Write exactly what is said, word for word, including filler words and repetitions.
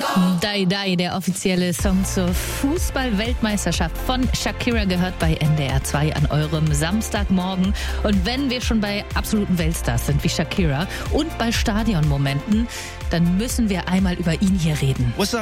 Dai Dai, der offizielle Song zur Fußball-Weltmeisterschaft von Shakira, gehört bei N D R zwei an eurem Samstagmorgen. Und wenn wir schon bei absoluten Weltstars sind wie Shakira und bei Stadionmomenten, dann müssen wir einmal über ihn hier reden. What's up?